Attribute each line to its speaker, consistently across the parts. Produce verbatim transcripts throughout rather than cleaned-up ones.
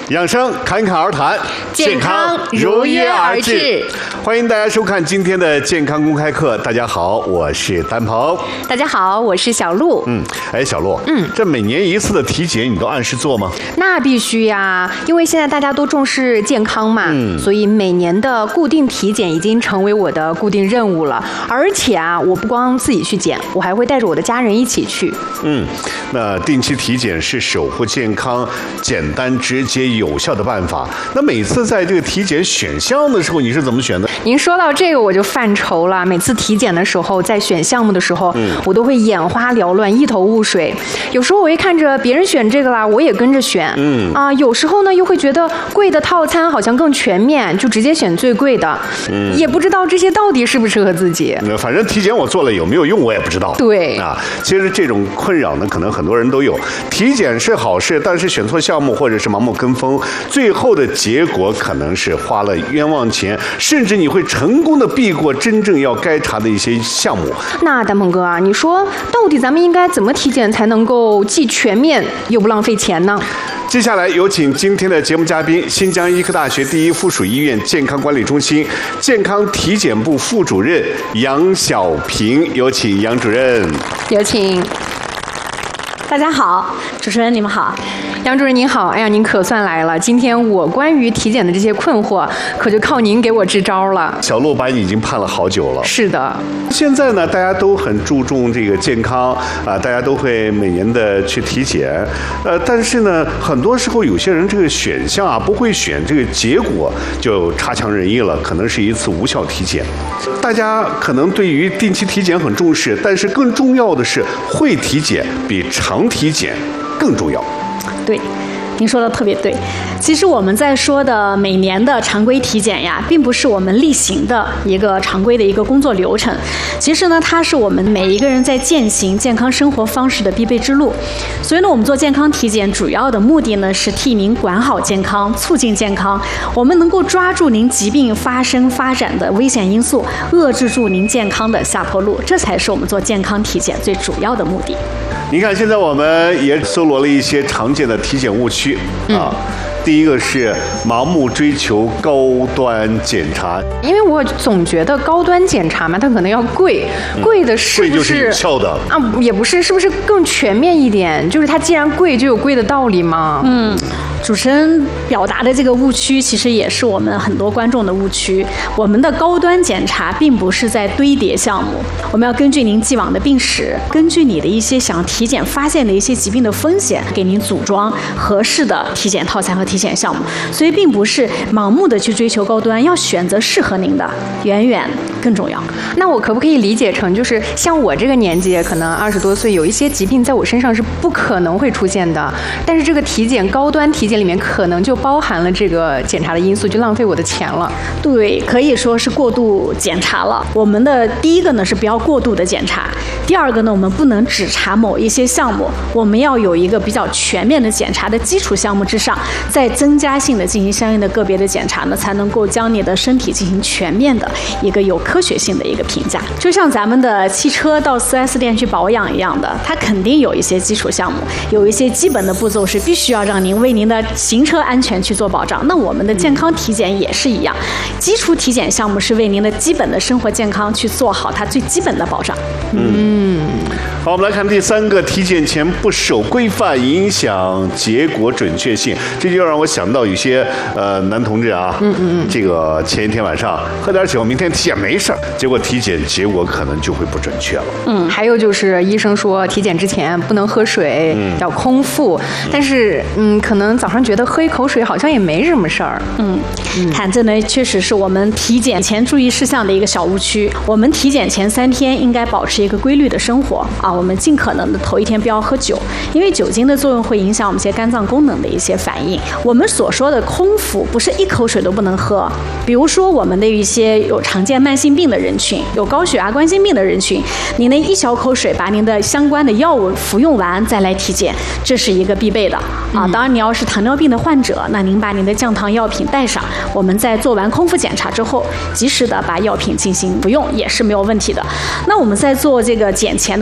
Speaker 1: 养生侃侃而谈，
Speaker 2: 健康如约而至。
Speaker 1: 欢迎大家收看今天的健康公开课。大家好，我是丹鹏。
Speaker 2: 大家好，我是小鹿。
Speaker 1: 嗯，哎，小鹿，
Speaker 2: 嗯，
Speaker 1: 这每年一次的体检，你都按时做吗？
Speaker 2: 那必须呀，因为现在大家都重视健康嘛，嗯，所以每年的固定体检已经成为我的固定任务了。而且啊，我不光自己去检，我还会带着我的家人一起去。
Speaker 1: 嗯，那定期体检是守护健康简单、直接、有效的办法。那每次在这个体检选项的时候，你是怎么选的？
Speaker 2: 您说到这个，我就犯愁了。每次体检的时候，在选项目的时候，嗯，我都会眼花缭乱，一头雾水。有时候我一看着别人选这个啦，我也跟着选。嗯啊，有时候呢又会觉得贵的套餐好像更全面，就直接选最贵的。嗯，也不知道这些到底适不适合自己。
Speaker 1: 反正体检我做了有没有用，我也不知道。
Speaker 2: 对
Speaker 1: 啊，其实这种困扰呢，可能很多人都有。体检是好事，但是选错项目或者是盲目跟风，最后的结果可能是花了冤枉钱，甚至你会成功的避过真正要该查的一些项目。
Speaker 2: 那丹鹏哥啊，你说到底咱们应该怎么体检才能够既全面又不浪费钱呢？
Speaker 1: 接下来有请今天的节目嘉宾，新疆医科大学第一附属医院健康管理中心健康体检部副主任杨小平，有请杨主任。
Speaker 2: 有请。
Speaker 3: 大家好，主持人你们好。
Speaker 2: 杨主任您好，哎呀，您可算来了。今天我关于体检的这些困惑，可就靠您给我支招了。
Speaker 1: 小鹿把你已经盼了好久了。
Speaker 2: 是的。
Speaker 1: 现在呢，大家都很注重这个健康啊，大家都会每年的去体检。呃，但是呢，很多时候有些人这个选项啊不会选，这个结果就差强人意了，可能是一次无效体检。大家可能对于定期体检很重视，但是更重要的是会体检比常体检更重要。
Speaker 3: 对，您说的特别对。其实我们在说的每年的常规体检呀，并不是我们例行的一个常规的一个工作流程。其实呢，它是我们每一个人在践行健康生活方式的必备之路。所以呢，我们做健康体检主要的目的呢，是替您管好健康，促进健康。我们能够抓住您疾病发生发展的危险因素，遏制住您健康的下坡路，这才是我们做健康体检最主要的目的。
Speaker 1: 你看，现在我们也搜罗了一些常见的体检误区啊。嗯，第一个是盲目追求高端检查，
Speaker 2: 因为我总觉得高端检查嘛，它可能要贵，贵的是不是？
Speaker 1: 贵就是有效的
Speaker 2: 啊？也不是，是不是更全面一点？就是它既然贵，就有贵的道理吗？
Speaker 3: 嗯。主持人表达的这个误区，其实也是我们很多观众的误区。我们的高端检查并不是在堆叠项目，我们要根据您既往的病史，根据你的一些想体检发现的一些疾病的风险，给您组装合适的体检套餐和体检项目。所以并不是盲目的去追求高端，要选择适合您的，远远更重要。
Speaker 2: 那我可不可以理解成，就是像我这个年纪，可能二十多岁，有一些疾病在我身上是不可能会出现的，但是这个体检高端体检里面可能就包含了这个检查的因素，就浪费我的钱了。
Speaker 3: 对，可以说是过度检查了。我们的第一个呢是不要过度的检查，第二个呢我们不能只查某一些项目，我们要有一个比较全面的检查的基础项目之上，再增加性的进行相应的个别的检查呢，才能够将你的身体进行全面的一个有科学性的一个评价。就像咱们的汽车到 四 S 店去保养一样的，它肯定有一些基础项目，有一些基本的步骤是必须要让您为您的行车安全去做保障。那我们的健康体检也是一样，基础体检项目是为您的基本的生活健康去做好它最基本的保障。
Speaker 1: 嗯，好，我们来看第三个，体检前不守规范影响结果准确性。这就让我想到有些呃男同志啊，嗯嗯嗯，这个前一天晚上喝点酒，明天体检没事儿，结果体检结果可能就会不准确了。
Speaker 2: 嗯，还有就是医生说体检之前不能喝水，嗯、要空腹，但是嗯，可能早上觉得喝一口水好像也没什么事儿。嗯嗯，
Speaker 3: 看这呢确实是我们体检前注意事项的一个小误区。我们体检前三天应该保持一个规律的生活啊，我们尽可能的头一天不要喝酒，因为酒精的作用会影响我们一些肝脏功能的一些反应。我们所说的空腹不是一口水都不能喝，比如说我们的一些有常见慢性病的人群，有高血压冠心病的人群，您的一小口水把您的相关的药物服用完再来体检，这是一个必备的啊。当然你要是糖尿病的患者，那您把您的降糖药品带上，我们在做完空腹检查之后及时的把药品进行服用也是没有问题的。那我们在做这个检前的过程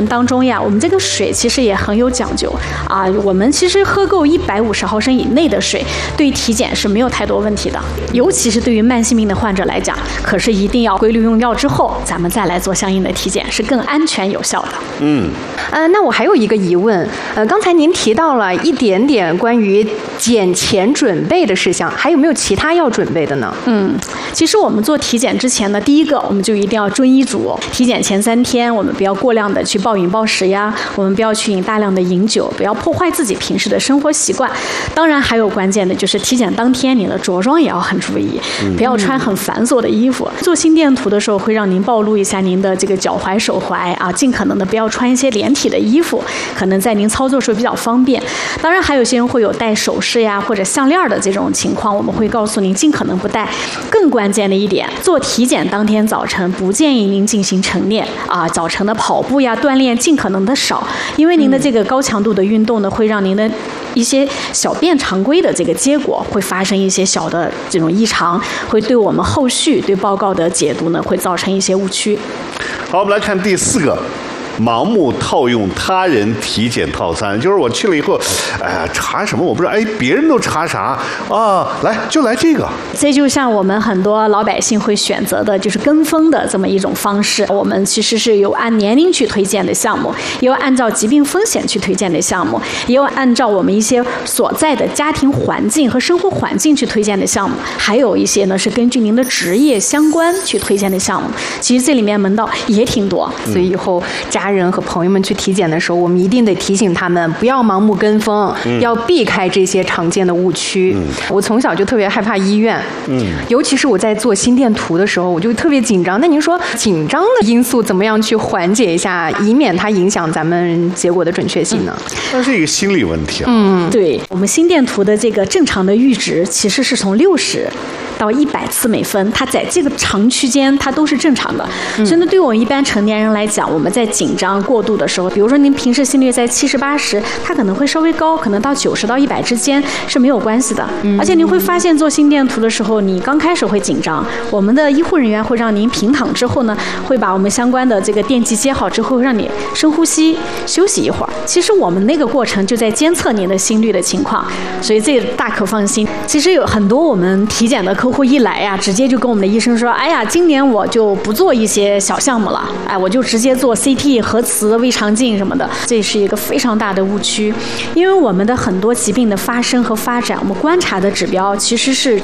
Speaker 3: 当中呀，我们这个水其实也很有讲究啊。我们其实喝够一百五十毫升以内的水，对于体检是没有太多问题的。尤其是对于慢性病的患者来讲，可是一定要规律用药之后，咱们再来做相应的体检，是更安全有效的。
Speaker 1: 嗯，
Speaker 2: 呃，那我还有一个疑问，呃，刚才您提到了一点点关于检前准备的事项，还有没有其他要准备的呢？
Speaker 3: 嗯，其实我们做体检之前呢，第一个我们就一定要遵医嘱，体检前三天我们不要过量的去暴饮暴食呀，我们不要去饮大量的饮酒，不要破坏自己平时的生活习惯。当然还有关键的就是体检当天你的着装也要很注意，不要穿很繁琐的衣服。做心电图的时候会让您暴露一下您的这个脚踝、手踝啊，尽可能的不要穿一些连体的衣服，可能在您操作时候比较方便。当然还有些人会有戴首饰呀或者项链的这种情况，我们会告诉您尽可能不戴。更关键的一点，做体检当天早晨不建议您进行晨练啊，早晨的跑步呀锻炼尽可能的少，因为您的这个高强度的运动呢，会让您的一些小便常规的这个结果会发生一些小的这种异常，会对我们后续对报告的解读呢会造成一些误区。
Speaker 1: 好，我们来看第四个。盲目套用他人体检套餐，就是我去了以后，哎呀，查什么我不知道，哎，别人都查啥啊？来就来这个。
Speaker 3: 这就像我们很多老百姓会选择的，就是跟风的这么一种方式。我们其实是有按年龄去推荐的项目，也有按照疾病风险去推荐的项目，也有按照我们一些所在的家庭环境和生活环境去推荐的项目，还有一些呢是根据您的职业相关去推荐的项目。其实这里面门道也挺多，
Speaker 2: 所以以后家人和朋友们去体检的时候，我们一定得提醒他们不要盲目跟风，嗯、要避开这些常见的误区。嗯、我从小就特别害怕医院，嗯，尤其是我在做心电图的时候，我就特别紧张。那您说紧张的因素怎么样去缓解一下，以免它影响咱们结果的准确性呢？
Speaker 1: 那、嗯、是一个心理问题啊。
Speaker 3: 嗯，对，我们心电图的这个正常的阈值其实是从六十到一百次每分，它在这个长区间它都是正常的。嗯、所以呢，对我们一般成年人来讲，我们在紧张过度的时候，比如说您平时心率在七十八十，它可能会稍微高，可能到九十到一百之间是没有关系的。嗯、而且您会发现做心电图的时候，你刚开始会紧张，我们的医护人员会让您平躺之后呢，会把我们相关的这个电极接好之后，让你深呼吸休息一会儿。其实我们那个过程就在监测您的心率的情况，所以这大可放心。其实有很多我们体检的客户一来呀，直接就跟我们的医生说，哎呀，今年我就不做一些小项目了，哎，我就直接做 C T、核磁、胃肠镜什么的。这是一个非常大的误区，因为我们的很多疾病的发生和发展，我们观察的指标其实是